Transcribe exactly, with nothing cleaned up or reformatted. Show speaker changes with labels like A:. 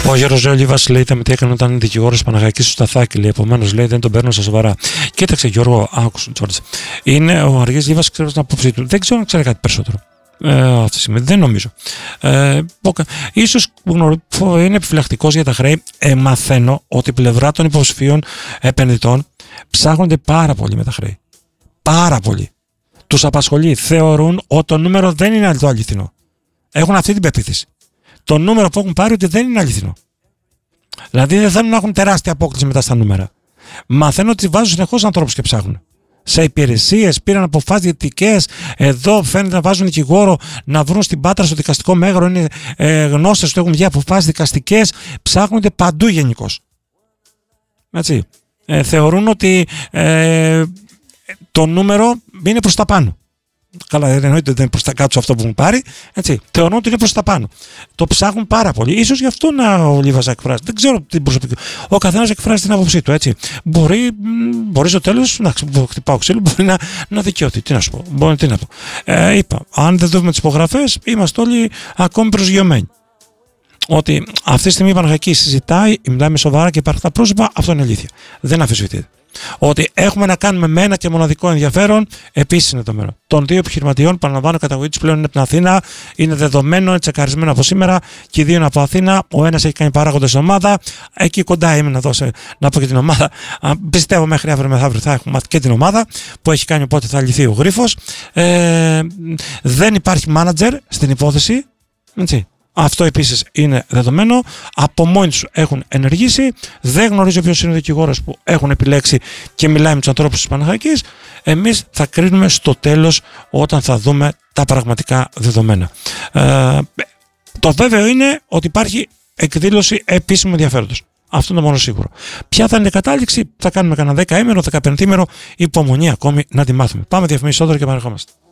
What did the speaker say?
A: Ο Γιώργος Ολίβας λέει: τα τι έκανε όταν είναι δικηγόρος Παναχαϊκής στο Σταθάκι. Λέει: επομένως λέει δεν τον παίρνω στα σοβαρά. Κοίταξε Γιώργο, άκουσε Τζόρτζ. Είναι ο Αργής Λίβας, ξέρω την άποψή του. Δεν ξέρω αν ξέρει κάτι περισσότερο. Ε, αυτή τη στιγμή δεν νομίζω. Ε, ίσως είναι επιφυλακτικός για τα χρέη. Ε, μαθαίνω ότι η πλευρά των υποψηφίων επενδυτών ψάχνονται πάρα πολύ με τα χρέη. Πάρα πολύ. Τους απασχολεί. Θεωρούν ότι το νούμερο δεν είναι το αληθινό. Έχουν αυτή την πεποίθηση. Το νούμερο που έχουν πάρει ότι δεν είναι αληθινό. Δηλαδή δεν θέλουν να έχουν τεράστια απόκληση μετά στα νούμερα. Μαθαίνω ότι βάζουν συνεχώς ανθρώπους και ψάχνουν. Σε υπηρεσίες, πήραν αποφάσεις διαιτητικές. Εδώ φαίνεται να βάζουν δικηγόρο να βρουν στην Πάτρα στο δικαστικό μέγαρο. Είναι ε, γνώστες ότι έχουν βγει αποφάσεις δικαστικές. Ψάχνονται παντού γενικώς. Έτσι. Ε, θεωρούν ότι ε, το νούμερο είναι προς τα πάνω. Καλά, δεν εννοείται ότι δεν είναι προς τα κάτω αυτό που έχουν πάρει. Έτσι. Θεωρούν ότι είναι προς τα πάνω. Το ψάχνουν πάρα πολύ. Ίσως γι' αυτό να ο Λίβας εκφράζει. Δεν ξέρω την προσωπική. Ο καθένας εκφράζει την άποψή του. Έτσι. Μπορεί, μπορεί στο τέλος να χτυπάω ξύλο, μπορεί να, να δικαιωθεί. Τι να σου πω. Μπορεί, τι να πω. Ε, είπα, αν δεν δούμε τις υπογραφές, είμαστε όλοι ακόμη προσγειωμένοι. Ότι αυτή τη στιγμή η Παναχαϊκή συζητάει, μιλάμε σοβαρά και υπάρχουν τα πρόσωπα, αυτό είναι αλήθεια. Δεν αμφισβητείται. Ότι έχουμε να κάνουμε με ένα και μοναδικό ενδιαφέρον, επίσης είναι δεδομένο. Των δύο επιχειρηματιών, παραλαμβάνω, η καταγωγή του πλέον είναι από την Αθήνα, είναι δεδομένο, είναι τσεκαρισμένο από σήμερα, και οι δύο είναι από Αθήνα. Ο ένας έχει κάνει παράγοντες στην ομάδα, εκεί κοντά είμαι να, δώσω, να πω και την ομάδα. Πιστεύω μέχρι αύριο μεθαύριο θα έχουμε και την ομάδα που έχει κάνει, οπότε θα λυθεί ο γρίφος. Ε, δεν υπάρχει μάνατζερ στην υπόθεση. Έτσι. Αυτό επίσης είναι δεδομένο. Από μόνοι τους έχουν ενεργήσει. Δεν γνωρίζω ποιος είναι ο δικηγόρος που έχουν επιλέξει και μιλάει με τους ανθρώπους της Παναχαϊκής. Εμείς θα κρίνουμε στο τέλος όταν θα δούμε τα πραγματικά δεδομένα. Ε, το βέβαιο είναι ότι υπάρχει εκδήλωση επίσημου ενδιαφέροντος. Αυτό είναι το μόνο σίγουρο. Ποια θα είναι η κατάληξη, θα κάνουμε κανένα δέκα ημέρο, δεκαπέντε ημέρο υπομονή ακόμη να τη μάθουμε. Πάμε διαφημίσεις τώρα και επανερχόμαστε.